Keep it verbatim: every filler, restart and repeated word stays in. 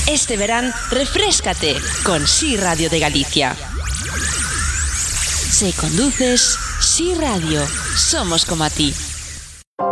Este verán, refréscate con Sí Radio de Galicia. Se conduces, Sí Radio. Somos como a ti.